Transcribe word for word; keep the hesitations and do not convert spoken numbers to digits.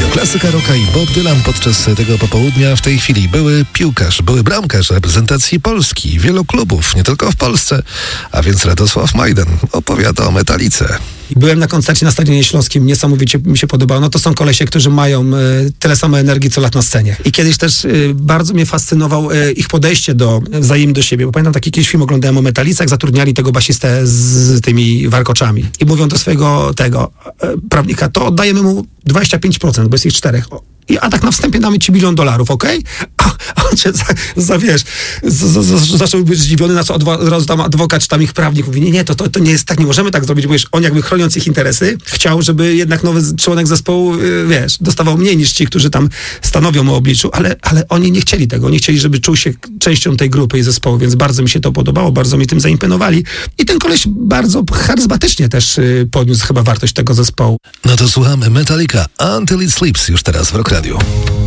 Klasyka rocka i Bob Dylan podczas tego popołudnia. W tej chwili były piłkarz, były bramkarz reprezentacji Polski, wielu klubów, nie tylko w Polsce, a więc Radosław Majdan opowiada o Metalice. Byłem na koncercie na Stadionie Śląskim, niesamowicie mi się podobało. No to są kolesie, którzy mają y, tyle samo energii, co lat na scenie. I kiedyś też y, bardzo mnie fascynował y, ich podejście do, wzajemnie do siebie, bo pamiętam taki kiedyś film oglądałem o Metalice, jak zatrudniali tego basistę z, z tymi warkoczami. I mówią do swojego tego y, prawnika, to oddajemy mu dwadzieścia pięć procent, bo jest ich czterech. O, I, a tak na wstępie damy ci milion dolarów, okej? Okay? A on cię za, za wiesz, z, z, z, zaczął być zdziwiony, na co odwa, tam adwokat, czy tam ich prawnik mówi, nie, nie, to, to, to nie jest tak, nie możemy tak zrobić, bo wiesz, on jakby chroniąc ich interesy, chciał, żeby jednak nowy członek zespołu, wiesz, dostawał mniej niż ci, którzy tam stanowią mu obliczu, ale, ale oni nie chcieli tego, oni chcieli, żeby czuł się częścią tej grupy i zespołu, więc bardzo mi się to podobało, bardzo mi tym zaimponowali. I ten koleś bardzo charyzmatycznie też y, podniósł chyba wartość tego zespołu. No to słuchamy Metallica, Until It Sleeps, już teraz w Rock Radio.